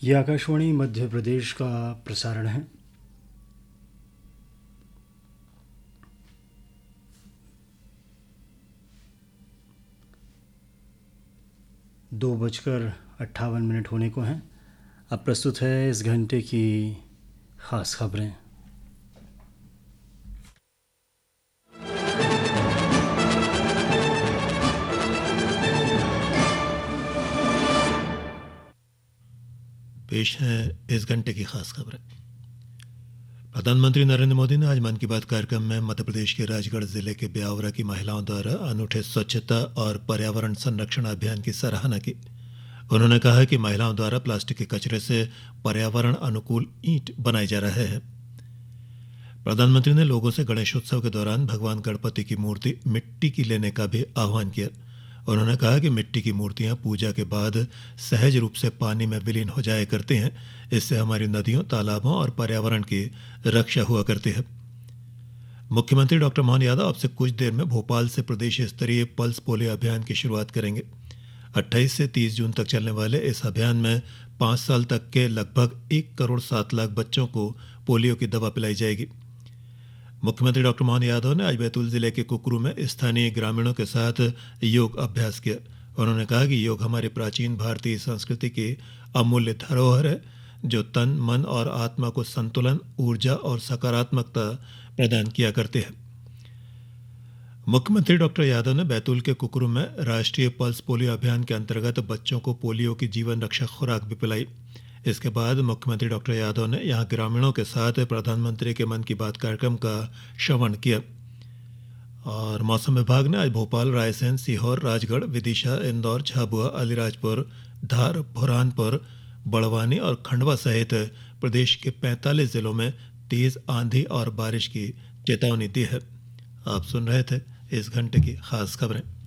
ये आकाशवाणी मध्य प्रदेश का प्रसारण है। दो बजकर 58 मिनट होने को हैं। अब प्रस्तुत है इस घंटे की ख़ास खबरें। पेश है इस घंटे की खास खबरें। प्रधानमंत्री नरेंद्र मोदी ने आज मन की बात कार्यक्रम में मध्य प्रदेश के राजगढ़ जिले के ब्यावरा की महिलाओं द्वारा अनूठे स्वच्छता और पर्यावरण संरक्षण अभियान की सराहना की। उन्होंने कहा कि महिलाओं द्वारा प्लास्टिक के कचरे से पर्यावरण अनुकूल ईंट बनाए जा रहे हैं। प्रधानमंत्री ने लोगों से गणेशोत्सव के दौरान भगवान गणपति की मूर्ति मिट्टी की लेने का भी आह्वान किया। उन्होंने कहा कि मिट्टी की मूर्तियां पूजा के बाद सहज रूप से पानी में विलीन हो जाया करती हैं। इससे हमारी नदियों, तालाबों और पर्यावरण की रक्षा हुआ करती है। मुख्यमंत्री डॉक्टर मोहन यादव अब से कुछ देर में भोपाल से प्रदेश स्तरीय पल्स पोलियो अभियान की शुरुआत करेंगे। 28 से 30 जून तक चलने वाले इस अभियान में 5 साल तक के लगभग 1 करोड़ 7 लाख बच्चों को पोलियो की दवा पिलाई जाएगी। मुख्यमंत्री डॉक्टर मोहन यादव ने आज बैतूल जिले के कुकरू में स्थानीय ग्रामीणों के साथ योग अभ्यास किया। उन्होंने कहा कि योग हमारी प्राचीन भारतीय संस्कृति की अमूल्य धरोहर है, जो तन, मन और आत्मा को संतुलन, ऊर्जा और सकारात्मकता प्रदान किया करते हैं। मुख्यमंत्री डॉक्टर यादव ने बैतूल के कुकरू में राष्ट्रीय पल्स पोलियो अभियान के अंतर्गत बच्चों को पोलियो की जीवन रक्षक खुराक भी पिलाई। इसके बाद मुख्यमंत्री डॉक्टर यादव ने यहां ग्रामीणों के साथ प्रधानमंत्री के मन की बात कार्यक्रम का श्रवण किया। और मौसम विभाग ने आज भोपाल, रायसेन, सीहोर, राजगढ़, विदिशा, इंदौर, झाबुआ, अलीराजपुर, धार, बुरहानपुर, बड़वानी और खंडवा सहित प्रदेश के 45 जिलों में तेज आंधी और बारिश की चेतावनी दी है। आप सुन रहे थे इस घंटे की खास खबरें।